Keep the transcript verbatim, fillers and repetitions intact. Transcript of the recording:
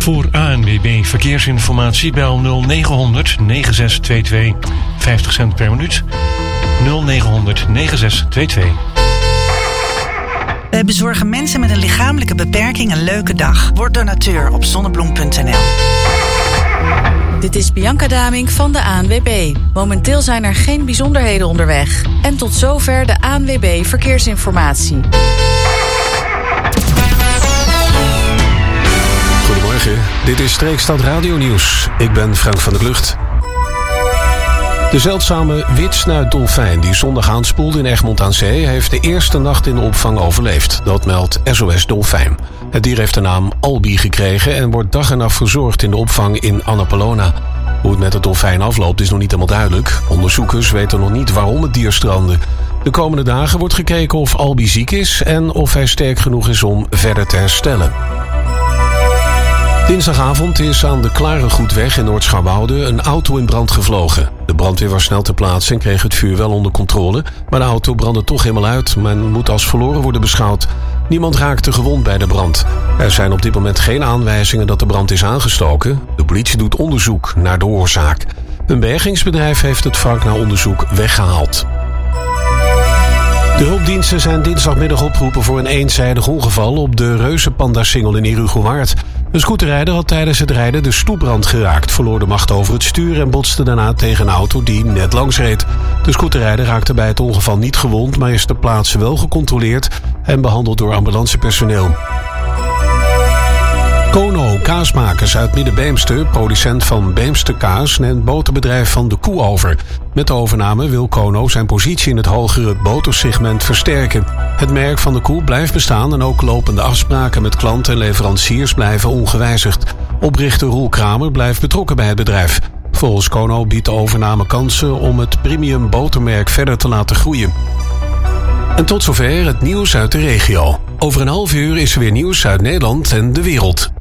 Voor A N W B Verkeersinformatie bel nul negen negen zes twee twee vijftig cent per minuut. nul negen negen zes twee twee. Wij bezorgen mensen met een lichamelijke beperking een leuke dag. Word donateur op zonnebloem punt n l. Dit is Bianca Damink van de A N W B. Momenteel zijn er geen bijzonderheden onderweg. En tot zover de A N W B Verkeersinformatie. Goedemorgen, dit is Streekstad Radio Nieuws. Ik ben Frank van der Klucht. De zeldzame witsnuitdolfijn die zondag aanspoelde in Egmond aan Zee heeft de eerste nacht in de opvang overleefd. Dat meldt S O S Dolfijn. Het dier heeft de naam Albi gekregen en wordt dag en nacht verzorgd in de opvang in Annapolona. Hoe het met het dolfijn afloopt is nog niet helemaal duidelijk. Onderzoekers weten nog niet waarom het dier strandde. De komende dagen wordt gekeken of Albi ziek is en of hij sterk genoeg is om verder te herstellen. Dinsdagavond is aan de Klarengoedweg in Noord-Scharwoude een auto in brand gevlogen. De brandweer was snel ter plaatse en kreeg het vuur wel onder controle, maar de auto brandde toch helemaal uit. Men moet als verloren worden beschouwd. Niemand raakte gewond bij de brand. Er zijn op dit moment geen aanwijzingen dat de brand is aangestoken. De politie doet onderzoek naar de oorzaak. Een bergingsbedrijf heeft het wrak na onderzoek weggehaald. De hulpdiensten zijn dinsdagmiddag opgeroepen voor een eenzijdig ongeval op de Reuzenpanda-singel in Herugewaard. Een scooterrijder had tijdens het rijden de stoepbrand geraakt, verloor de macht over het stuur en botste daarna tegen een auto die net langs reed. De scooterrijder raakte bij het ongeval niet gewond, maar is ter plaatse wel gecontroleerd en behandeld door ambulancepersoneel. Kono Kaasmakers uit Midden-Beemster, producent van Beemster Kaas, neemt boterbedrijf Van de Koe over. Met de overname wil Kono zijn positie in het hogere botersegment versterken. Het merk Van de Koe blijft bestaan en ook lopende afspraken met klanten en leveranciers blijven ongewijzigd. Oprichter Roel Kramer blijft betrokken bij het bedrijf. Volgens Kono biedt de overname kansen om het premium botermerk verder te laten groeien. En tot zover het nieuws uit de regio. Over een half uur is er weer nieuws uit Nederland en de wereld.